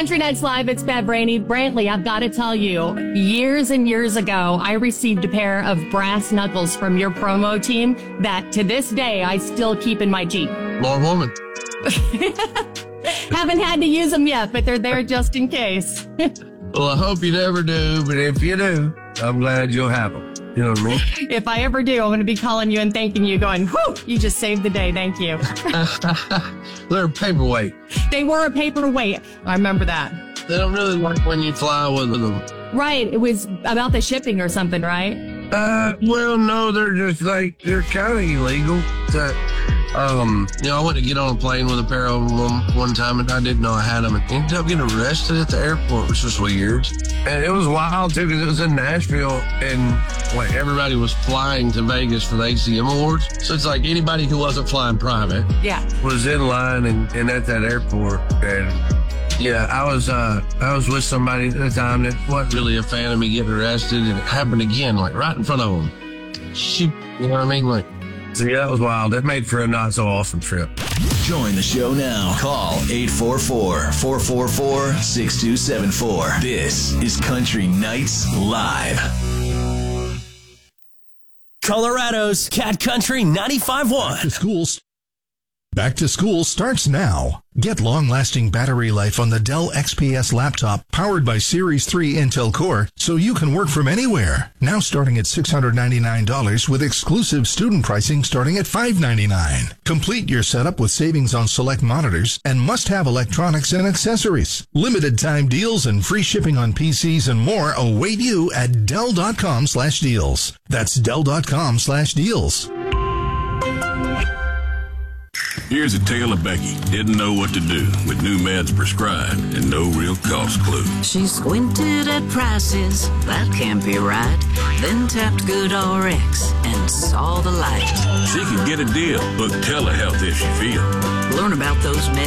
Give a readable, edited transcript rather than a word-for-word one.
Country Nights Live, it's Bad Brainy. Brantley, I've got to tell you, years and years ago, I received a pair of brass knuckles from your promo team that to this day I still keep in my Jeep. More woman. Haven't had to use them yet, but they're there just in case. Well, I hope you never do, but if you do, I'm glad you'll have them. You know what I mean? If I ever do, I'm going to be calling you and thanking you, going, whew, you just saved the day. Thank you. They're a paperweight. They were a paperweight. I remember that. They don't really work when you fly with them. Right. It was about the shipping or something, right? Well, no, they're just like, they're kind of illegal. I went to get on a plane with a pair of them one time, and I didn't know I had them, and ended up getting arrested at the airport, which was weird. And it was wild, too, because it was in Nashville, and like everybody was flying to Vegas for the ACM Awards. So it's like anybody who wasn't flying private was in line and at that airport. And yeah, I was with somebody at the time that wasn't really a fan of me getting arrested, and it happened again, like right in front of them. You know what I mean? Like, so yeah, that was wild. That made for a not so awesome trip. Join the show now. Call 844-444-6274. This is Country Nights Live. Colorado's Cat Country 95.1. Back to school starts now. Get long-lasting battery life on the Dell XPS laptop powered by Series 3 Intel Core so you can work from anywhere. Now starting at $699 with exclusive student pricing starting at $599. Complete your setup with savings on select monitors and must-have electronics and accessories. Limited time deals and free shipping on PCs and more await you at Dell.com/deals. That's Dell.com/deals. Here's a tale of Becky. Didn't know what to do with new meds prescribed and no real cost clue. She squinted at prices, that can't be right. Then tapped GoodRx and saw the light. She could get a deal. Book telehealth if she feels. Learn about those meds